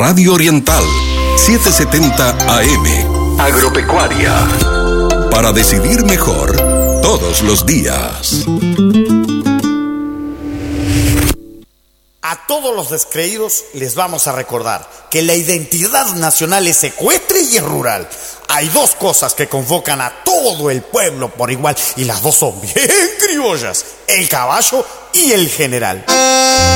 Radio Oriental, 770 AM. Agropecuaria. Para decidir mejor todos los días. A todos los descreídos les vamos a recordar que la identidad nacional es ecuestre y es rural. Hay dos cosas que convocan a todo el pueblo por igual y las dos son bien criollas: el caballo y el general.